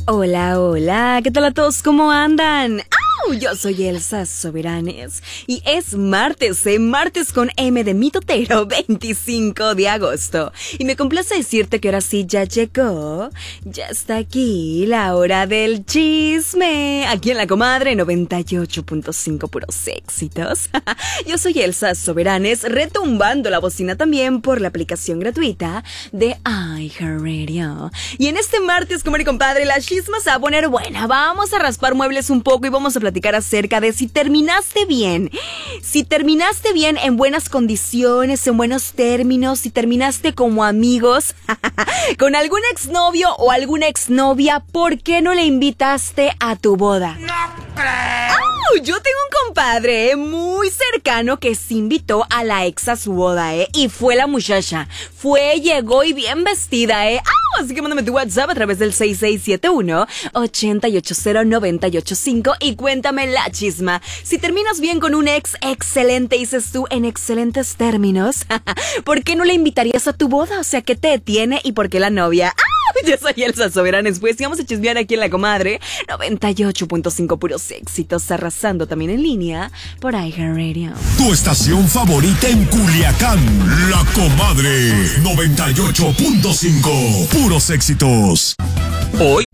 Hola, hola, ¿qué tal a todos? ¿Cómo andan? ¡Au! Yo soy Elsa Soberanes y es martes, martes con M de mitotero, 25 de agosto. Y me complace decirte que ahora sí ya llegó, ya está aquí la hora del chisme, aquí en La Comadre 98.5 puros éxitos. Yo soy Elsa Soberanes, retumbando la bocina también por la aplicación gratuita de iHeartRadio. Y en este martes, comadre y compadre, la chisma se va a poner buena. Vamos a raspar muebles un poco y vamos a platicar acerca de si terminaste bien. Si terminaste bien en buenas condiciones, en buenos términos, si terminaste como amigos con algún exnovio o alguna exnovia, ¿por qué no le invitaste a tu boda? ¡No creo! Yo tengo un compadre muy cercano que se invitó a la ex a su boda, y fue la muchacha. Llegó y bien vestida, Así que mándame tu WhatsApp a través del 6671-880-985 y cuéntame la chisma. Si terminas bien con un ex, excelente, dices tú, en excelentes términos, ¿por qué no le invitarías a tu boda? O sea, ¿qué te detiene y por qué la novia? Yo soy Elsa Soberanes, pues, y vamos a chismear aquí en La Comadre 98.5 puros éxitos, arrasando también en línea por iHeartRadio. Tu estación favorita en Culiacán, La Comadre 98.5 puros éxitos. Hoy